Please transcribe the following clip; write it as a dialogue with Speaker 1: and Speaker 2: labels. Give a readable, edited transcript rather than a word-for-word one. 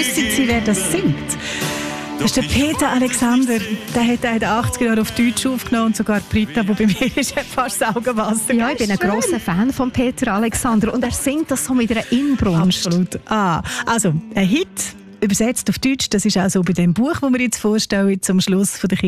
Speaker 1: Wissen Sie, wer das singt? Das ist der Peter Alexander. Der hat in den 80er Jahren auf Deutsch aufgenommen und sogar Britta, die bei mir ist, hat fast das Augenwasser.
Speaker 2: Ja, ich bin ein grosser Fan von Peter Alexander und er singt das so mit einer Inbrunst.
Speaker 1: Absolut. Also, ein Hit, übersetzt auf Deutsch, das ist auch so bei dem Buch, das wir jetzt vorstellen, zum Schluss von der